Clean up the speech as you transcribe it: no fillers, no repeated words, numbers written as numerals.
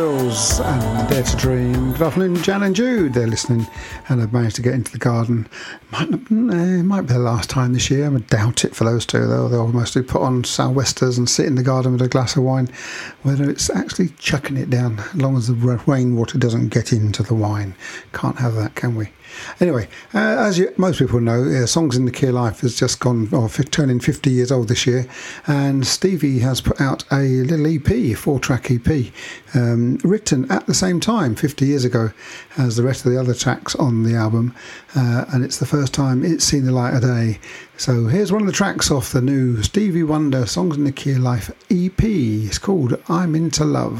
And Dare to Dream. Good afternoon, Jan and Jude. They're listening and have managed to get into the garden. It might be the last time this year. I doubt it for those two, though. They'll mostly put on sou'westers and sit in the garden with a glass of wine. Whether it's actually chucking it down, as long as the rainwater doesn't get into the wine. Can't have that, can we? Anyway, as most people know, Songs in the Key of Life has just gone, turning 50 years old this year, and Stevie has put out a little EP, 4-track EP, written at the same time, 50 years ago, as the rest of the other tracks on the album, and it's the first time it's seen the light of day. So here's one of the tracks off the new Stevie Wonder Songs in the Key of Life EP. It's called I'm Into Love.